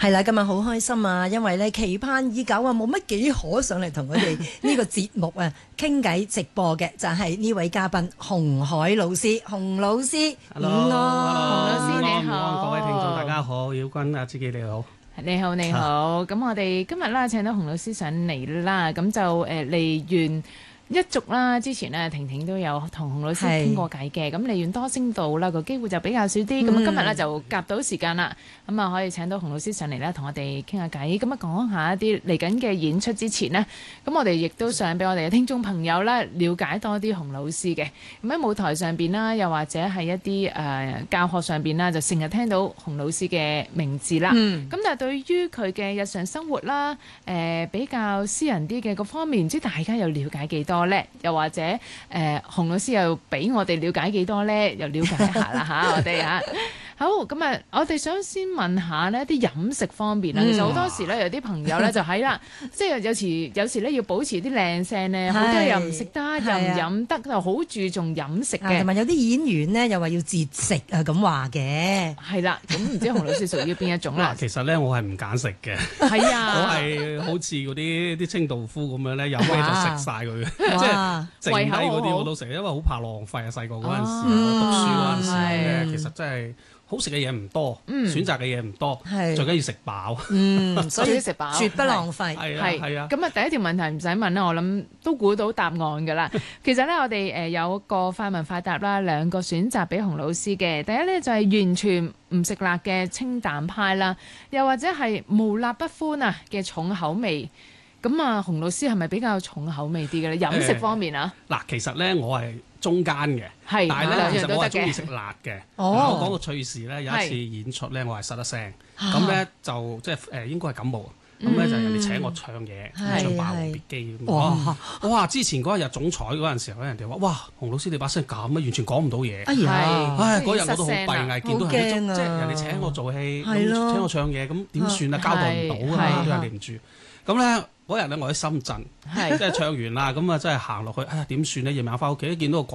係啦，今日好開心啊，因為咧期盼已久啊，冇乜幾可上嚟同我哋呢個節目啊傾偈直播嘅，就係呢位嘉賓洪海老師，洪老師， Hello， 午安， 洪老師你好， 各位聽眾大家好，曉君阿志記你好。 你好，你好。咁我哋今日啦請到洪老師上嚟啦，咁就嚟完一族啦，之前咧婷婷都有同洪老師傾過偈嘅，咁嚟完多聲道啦個機會就比較少啲，咁今日咧就夾到時間啦，咁啊可以請到洪老師上嚟咧同我哋傾下偈，咁啊講下一啲嚟緊嘅演出之前呢，咁我哋亦都想俾我哋嘅聽眾朋友咧了解多啲洪老師嘅，咁喺舞台上邊啦，又或者係一啲教學上邊啦，就成日聽到洪老師嘅名字啦，咁但係對於佢嘅日常生活啦，比較私人啲嘅各方面，唔知大家又了解幾多？又或者洪老師又俾我哋了解幾多呢？又了解一下啦嚇，我哋嚇。好，咁啊，我哋想先問下呢啲飲食方面啦。其實好多時咧，有啲朋友咧就係啦，即係有時咧要保持啲靚聲咧，好多嘢又唔食得，又唔飲得，就好注重飲食嘅。 同埋有啲演員咧又話要節食啊咁話嘅。係啦，咁唔知洪老師屬於邊一種啦？ 其實咧我係唔揀食嘅。係啊，我係好似嗰啲清道夫咁樣咧，有咩就食晒佢嘅，即係剩低嗰啲我都食，因為好怕浪費啊。細個嗰陣時，讀書嗰陣時咧，其實真係。好食嘅嘢唔多，選擇嘅嘢唔多，最緊要食飽。 所以食飽絕不浪費。 係啊。咁啊，第一條問題唔使問啦，我諗都估到答案㗎啦。其實咧，我哋有個快問快答啦，兩個選擇俾洪老師嘅。第一咧就係完全唔食辣嘅清淡派啦，又或者係無辣不歡啊嘅重口味。咁啊，洪老師係咪比較重口味啲嘅咧？飲食方面啊？ 嗱，其實咧我係中間嘅，但係咧其實我係中意食辣嘅。我講個趣事咧，有一次演出咧，我係失咗聲，咁咧就即係應該係感冒，咁咧就人哋請我唱嘢，唱《霸王別姬》。哇！之前嗰一日總彩嗰陣時候咧，人哋話：哇，洪老師你把聲咁啊，完全講唔到嘢。唉，嗰日我都好閉翳，見到人哋即係人哋請我做戲，請我唱嘢，咁點算啊？交代唔到啊嘛，對人哋唔住。咁咧嗰日咧，我喺深圳，即係唱完啦，咁啊，真係行落去，哎呀點算咧？夜晚翻屋企，見到個